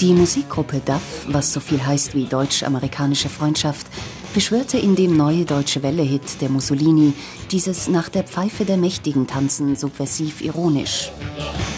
Die Musikgruppe DAF, was so viel heißt wie Deutsch-Amerikanische Freundschaft, beschwörte in dem Neue Deutsche Welle-Hit der Mussolini dieses nach der Pfeife der Mächtigen tanzen subversiv ironisch.